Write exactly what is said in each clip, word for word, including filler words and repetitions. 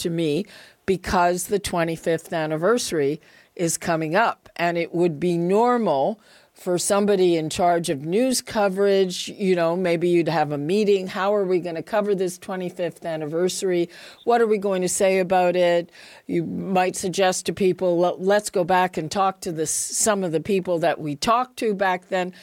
to me because the twenty-fifth anniversary is coming up, and it would be normal for somebody in charge of news coverage, you know, maybe you'd have a meeting. How are we going to cover this twenty-fifth anniversary? What are we going to say about it? You might suggest to people, let's go back and talk to the, some of the people that we talked to back then.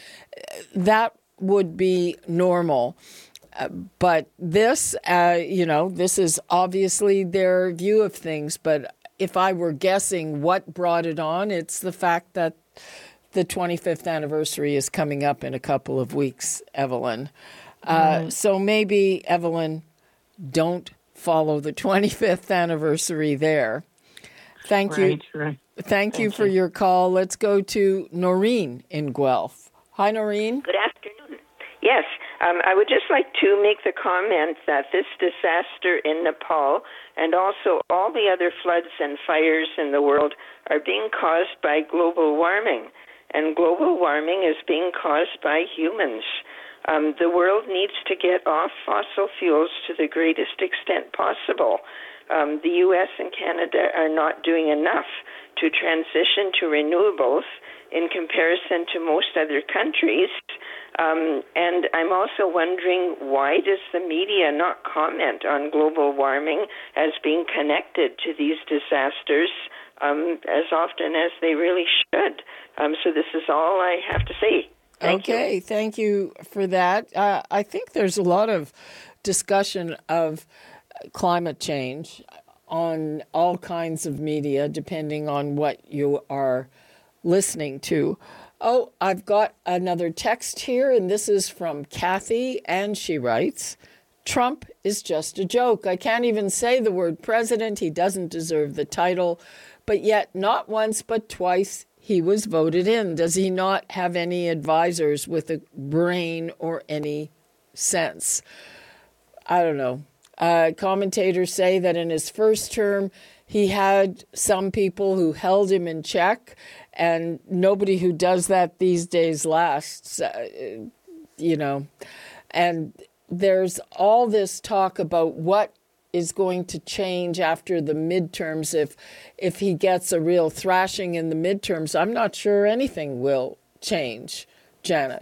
That would be normal. Uh, but this, uh, you know, this is obviously their view of things. But if I were guessing what brought it on, it's the fact that the twenty-fifth anniversary is coming up in a couple of weeks, Evelyn. Uh, mm. So maybe, Evelyn, don't follow the twenty-fifth anniversary there. Thank right, you. Right. Thank, Thank you you for your call. Let's go to Noreen in Guelph. Hi, Noreen. Good afternoon. Yes, um, I would just like to make the comment that this disaster in Nepal and also all the other floods and fires in the world are being caused by global warming. And global warming is being caused by humans. Um, the world needs to get off fossil fuels to the greatest extent possible. Um, the U S and Canada are not doing enough to transition to renewables in comparison to most other countries. Um, and I'm also wondering, why does the media not comment on global warming as being connected to these disasters um, as often as they really should? Um, so this is all I have to say. Thank okay, you. Thank you for that. Uh, I think there's a lot of discussion of climate change on all kinds of media, depending on what you are listening to. Oh, I've got another text here, and this is from Kathy, and she writes, Trump is just a joke. I can't even say the word president. He doesn't deserve the title, but yet not once but twice he was voted in. Does he not have any advisors with a brain or any sense? I don't know. Uh, commentators say that in his first term, he had some people who held him in check, and nobody who does that these days lasts, uh, you know. And there's all this talk about what is going to change after the midterms. If if he gets a real thrashing in the midterms, I'm not sure anything will change. Janet.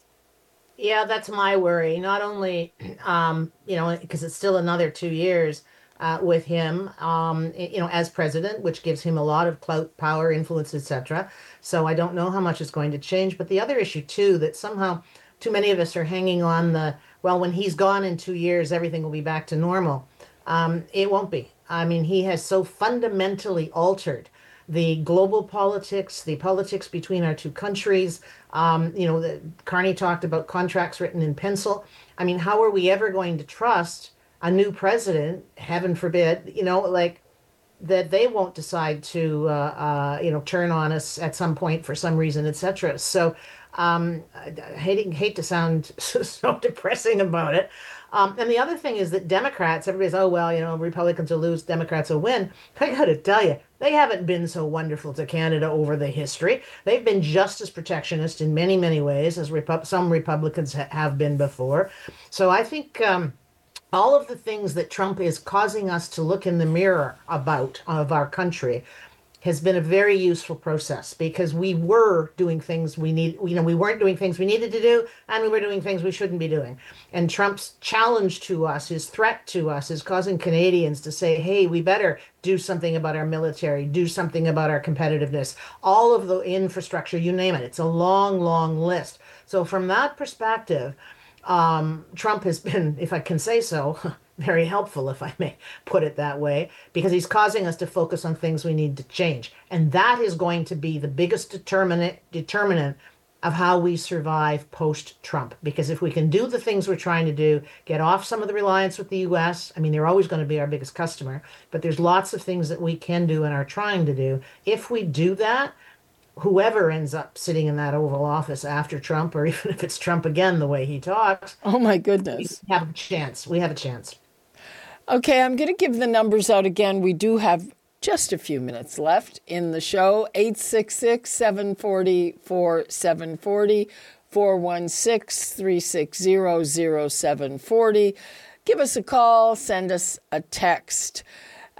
Yeah, that's my worry. Not only, um, you know, because it's still another two years uh, with him, um, you know, as president, which gives him a lot of clout, power, influence, et cetera. So I don't know how much is going to change. But the other issue, too, that somehow too many of us are hanging on the, well, when he's gone in two years, everything will be back to normal. Um, it won't be. I mean, he has so fundamentally altered the global politics, the politics between our two countries. Um, you know, the, Carney talked about contracts written in pencil. I mean, how are we ever going to trust a new president, heaven forbid, you know, like that they won't decide to, uh, uh, you know, turn on us at some point for some reason, et cetera. So um, I hate, hate to sound so depressing about it. Um, and the other thing is that Democrats, everybody's, oh, well, you know, Republicans will lose, Democrats will win. I got to tell you, they haven't been so wonderful to Canada over the history. They've been just as protectionist in many, many ways as Repu- some Republicans ha- have been before. So I think um, all of the things that Trump is causing us to look in the mirror about of our country has been a very useful process, because we were doing things we need, you know, we weren't doing things we needed to do, and we were doing things we shouldn't be doing. And Trump's challenge to us, his threat to us, is causing Canadians to say, hey, we better do something about our military, do something about our competitiveness, all of the infrastructure, you name it. It's a long, long list. So from that perspective, um, Trump has been, if I can say so, very helpful, if I may put it that way, because he's causing us to focus on things we need to change. And that is going to be the biggest determinant, determinant of how we survive post-Trump. Because if we can do the things we're trying to do, get off some of the reliance with the U S, I mean, they're always going to be our biggest customer, but there's lots of things that we can do and are trying to do. If we do that, whoever ends up sitting in that Oval Office after Trump, or even if it's Trump again, the way he talks, oh my goodness, we have a chance. We have a chance. Okay, I'm going to give the numbers out again. We do have just a few minutes left in the show. eight six six, seven four zero, four seven four zero, four one six, three six zero, zero seven four zero. Give us a call, send us a text.